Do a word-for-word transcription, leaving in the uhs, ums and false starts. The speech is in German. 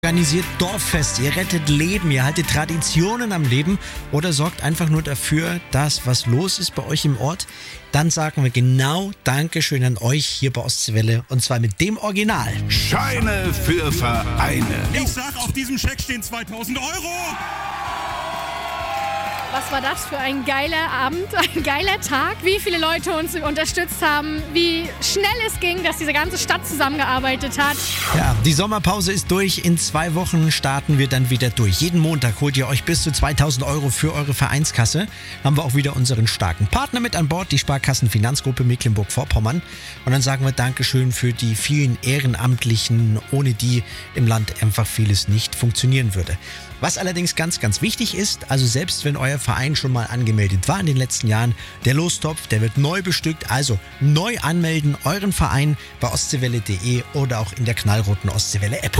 Organisiert Dorffest, ihr rettet Leben, ihr haltet Traditionen am Leben oder sorgt einfach nur dafür, dass was los ist bei euch im Ort. Dann sagen wir genau Dankeschön an euch hier bei Ostseewelle und zwar mit dem Original. Scheine für Vereine. Ich sag, auf diesem Scheck stehen zweitausend Euro. Was war das für ein geiler Abend, ein geiler Tag, wie viele Leute uns unterstützt haben, wie schnell es ging, dass diese ganze Stadt zusammengearbeitet hat. Ja, die Sommerpause ist durch. In zwei Wochen starten wir dann wieder durch. Jeden Montag holt ihr euch bis zu zweitausend Euro für eure Vereinskasse. Haben wir auch wieder unseren starken Partner mit an Bord, die Sparkassenfinanzgruppe Mecklenburg-Vorpommern. Und dann sagen wir Dankeschön für die vielen Ehrenamtlichen, ohne die im Land einfach vieles nicht funktionieren würde. Was allerdings ganz, ganz wichtig ist, also selbst wenn euer Verein schon mal angemeldet war in den letzten Jahren, der Lostopf, der wird neu bestückt, also neu anmelden, euren Verein bei ostseewelle punkt de oder auch in der knallroten Ostseewelle App.